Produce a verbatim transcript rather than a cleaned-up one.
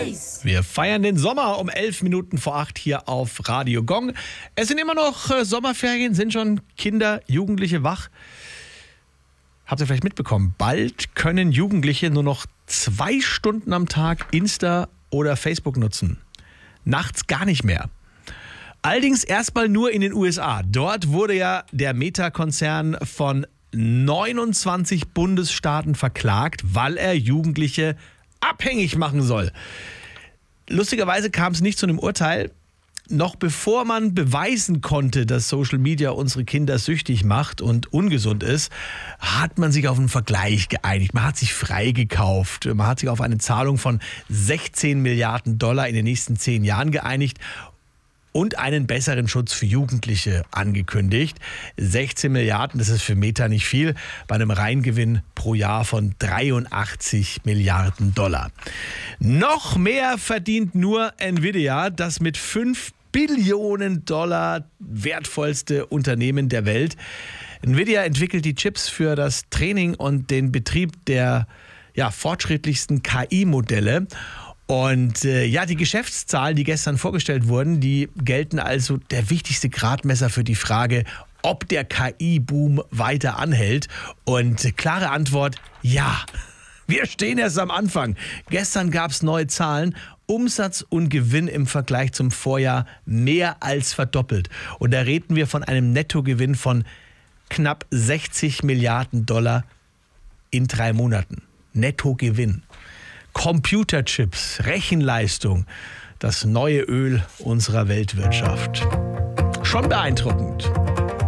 Eis. Wir feiern den Sommer um elf Minuten vor acht hier auf Radio Gong. Es sind immer noch äh, Sommerferien, sind schon Kinder, Jugendliche wach. Habt ihr vielleicht mitbekommen, bald können Jugendliche nur noch zwei Stunden am Tag Insta oder Facebook nutzen. Nachts gar nicht mehr. Allerdings erstmal nur in den U S A. Dort wurde ja der Meta-Konzern von neunundzwanzig Bundesstaaten verklagt, weil er Jugendliche abhängig machen soll. Lustigerweise kam es nicht zu einem Urteil. Noch bevor man beweisen konnte, dass Social Media unsere Kinder süchtig macht und ungesund ist, hat man sich auf einen Vergleich geeinigt. Man hat sich freigekauft. Man hat sich auf eine Zahlung von sechzehn Milliarden Dollar in den nächsten zehn Jahren geeinigt und einen besseren Schutz für Jugendliche angekündigt. sechzehn Milliarden, das ist für Meta nicht viel, bei einem Reingewinn pro Jahr von dreiundachtzig Milliarden Dollar. Noch mehr verdient nur Nvidia, das mit fünf Billionen Dollar wertvollste Unternehmen der Welt. Nvidia entwickelt die Chips für das Training und den Betrieb der ja, fortschrittlichsten K I-Modelle. Und äh, ja, die Geschäftszahlen, die gestern vorgestellt wurden, die gelten also der wichtigste Gradmesser für die Frage, ob der K I-Boom weiter anhält. Und klare Antwort, ja. Wir stehen erst am Anfang. Gestern gab es neue Zahlen. Umsatz und Gewinn im Vergleich zum Vorjahr mehr als verdoppelt. Und da reden wir von einem Nettogewinn von knapp sechzig Milliarden Dollar in drei Monaten. Nettogewinn. Computerchips, Rechenleistung, das neue Öl unserer Weltwirtschaft. Schon beeindruckend.